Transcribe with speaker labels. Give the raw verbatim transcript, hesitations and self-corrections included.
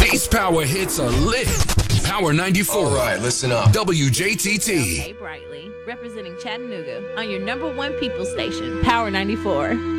Speaker 1: These power hits are lit. Power ninety-four.
Speaker 2: All right, listen up.
Speaker 1: W J T T.
Speaker 3: Hey, Brightly, representing Chattanooga on your number one people station, Power ninety-four.